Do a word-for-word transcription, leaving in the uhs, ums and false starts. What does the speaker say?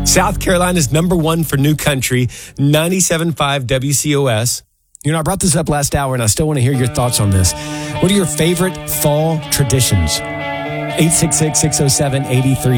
South Carolina's number one for new country, ninety-seven point five W C O S. You know, I brought this up last hour, and I still want to hear your thoughts on this. What are your favorite fall traditions? eight six six, six oh seven, eight three